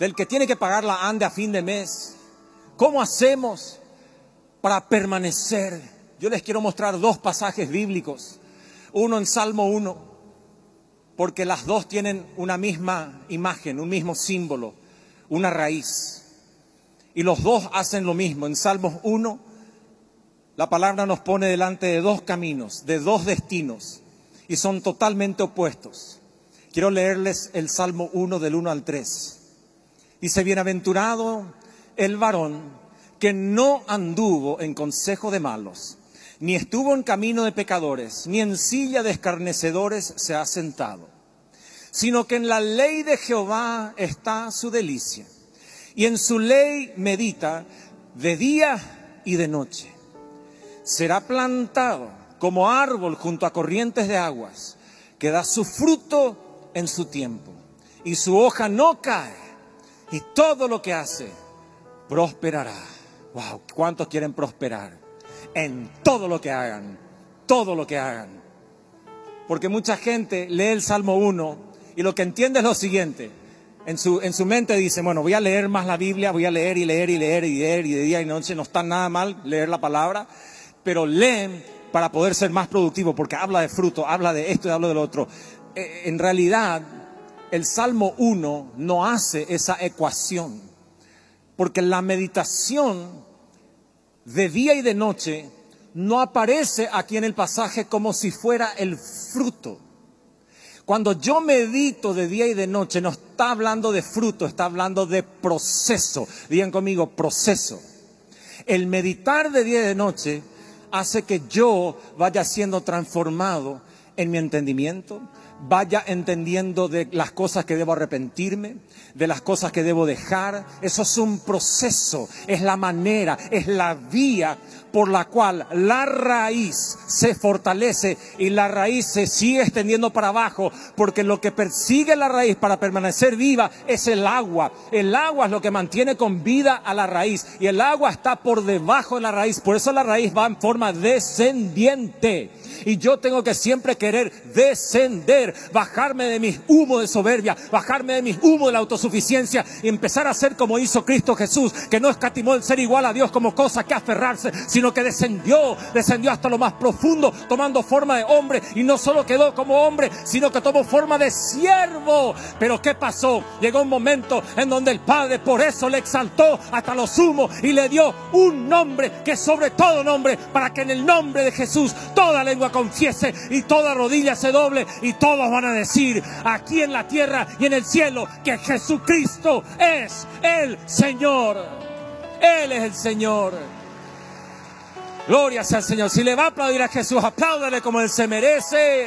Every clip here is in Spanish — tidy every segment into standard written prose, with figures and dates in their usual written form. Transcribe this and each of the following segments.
del que tiene que pagar la ANDE a fin de mes. ¿Cómo hacemos para permanecer? Yo les quiero mostrar dos pasajes bíblicos. Uno en Salmo 1, porque las dos tienen una misma imagen, un mismo símbolo, una raíz. Y los dos hacen lo mismo. En Salmos 1, la palabra nos pone delante de dos caminos, de dos destinos, y son totalmente opuestos. Quiero leerles el Salmo 1 del 1 al 3. Dice: bienaventurado el varón que no anduvo en consejo de malos, ni estuvo en camino de pecadores, ni en silla de escarnecedores se ha sentado, sino que en la ley de Jehová está su delicia, y en su ley medita de día y de noche. Será plantado como árbol junto a corrientes de aguas, que da su fruto en su tiempo, y su hoja no cae, y todo lo que hace prosperará. Wow, ¿cuántos quieren prosperar? En todo lo que hagan, todo lo que hagan. Porque mucha gente lee el Salmo 1 y lo que entiende es lo siguiente. En su mente dice, bueno, voy a leer más la Biblia, voy a leer y leer y leer y leer, y de día y noche no está nada mal leer la palabra, pero leen para poder ser más productivo, porque habla de fruto, habla de esto y habla de lo otro. En realidad, el Salmo 1 no hace esa ecuación, porque la meditación de día y de noche no aparece aquí en el pasaje como si fuera el fruto. Cuando yo medito de día y de noche, no está hablando de fruto, está hablando de proceso. Digan conmigo, proceso. El meditar de día y de noche hace que yo vaya siendo transformado en mi entendimiento, vaya entendiendo de las cosas que debo arrepentirme, de las cosas que debo dejar. Eso es un proceso, es la manera, es la vía por la cual la raíz se fortalece y la raíz se sigue extendiendo para abajo, porque lo que persigue la raíz para permanecer viva es el agua. El agua es lo que mantiene con vida a la raíz, y el agua está por debajo de la raíz. Por eso la raíz va en forma descendiente. Y yo tengo que siempre querer descender, bajarme de mis humos de soberbia, bajarme de mis humos de la autosuficiencia y empezar a ser como hizo Cristo Jesús, que no escatimó el ser igual a Dios como cosa que aferrarse, sino que descendió hasta lo más profundo, tomando forma de hombre, y no solo quedó como hombre, sino que tomó forma de siervo. Pero ¿qué pasó? Llegó un momento en donde el Padre por eso le exaltó hasta lo sumo y le dio un nombre que es sobre todo nombre, para que en el nombre de Jesús toda lengua confiese y toda rodilla se doble, y todos van a decir aquí en la tierra y en el cielo que Jesucristo es el Señor. Él es el Señor. Gloria sea al Señor. Si le va a aplaudir a Jesús, apláudale como Él se merece.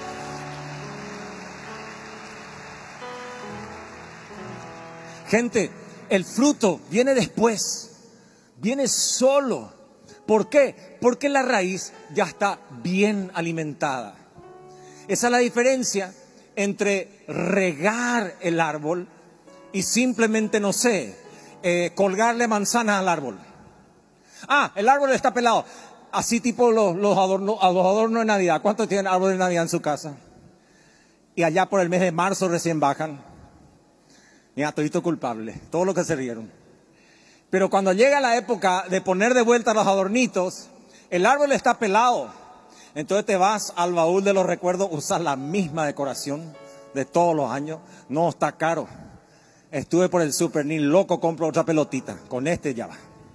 Gente, el fruto viene después, viene solo. ¿Por qué? Porque la raíz ya está bien alimentada. Esa es la diferencia entre regar el árbol y simplemente, no sé, colgarle manzanas al árbol. Ah, el árbol está pelado. Así tipo los adornos de Navidad. ¿Cuántos tienen árbol de Navidad en su casa? Y allá por el mes de marzo recién bajan. Mira, todito culpable, todo lo que se rieron. Pero cuando llega la época de poner de vuelta los adornitos, el árbol está pelado. Entonces te vas al baúl de los recuerdos, usas la misma decoración de todos los años. No, está caro. Estuve por el súper, ni loco compro otra pelotita. Con este ya va.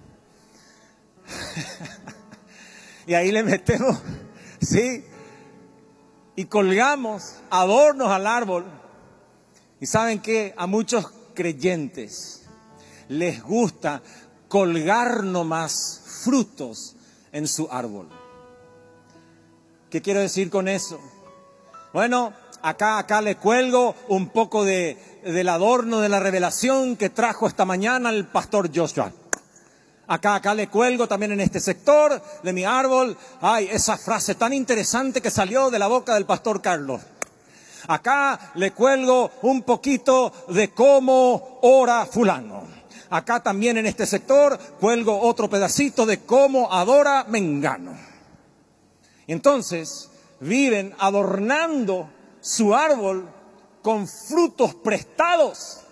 Y ahí le metemos, ¿sí? Y colgamos adornos al árbol. Y ¿saben qué? A muchos creyentes les gusta colgar nomás frutos en su árbol. ¿Qué quiero decir con eso? Bueno, acá le cuelgo un poco del adorno de la revelación que trajo esta mañana el pastor Joshua. Acá le cuelgo también en este sector de mi árbol. Ay, esa frase tan interesante que salió de la boca del pastor Carlos. Acá le cuelgo un poquito de cómo ora fulano. Acá también en este sector cuelgo otro pedacito de cómo adora mengano. Entonces viven adornando su árbol con frutos prestados.